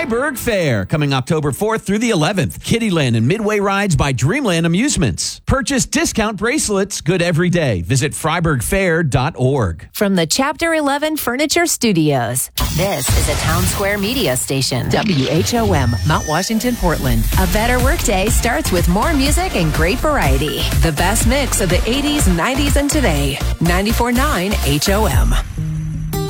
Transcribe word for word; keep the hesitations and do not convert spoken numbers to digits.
Freiburg Fair, coming October fourth through the eleventh. Kittyland and Midway rides by Dreamland Amusements. Purchase discount bracelets, good every day. Visit freiburg fair dot org. From the Chapter eleven Furniture Studios, this is a Town Square media station. W H O M, Mount Washington, Portland. A better workday starts with more music and great variety. The best mix of the eighties, nineties, and today. ninety-four point nine H O M.